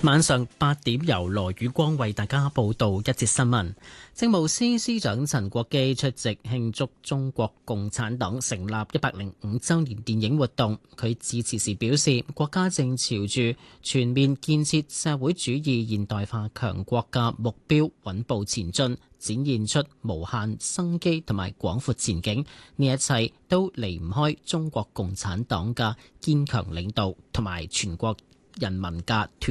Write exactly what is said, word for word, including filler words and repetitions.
晚上八點由羅宇光為大家報道一節新聞。政務司司長陳國基出席慶祝中國共產黨成立一百零五週年電影活動。佢致辭時表示，國家正朝住全面建設社會主義現代化強國嘅目標穩步前進，展現出無限生機同埋廣闊前景。呢一切都離唔開中國共產黨嘅堅強領導同埋全國人民嘅團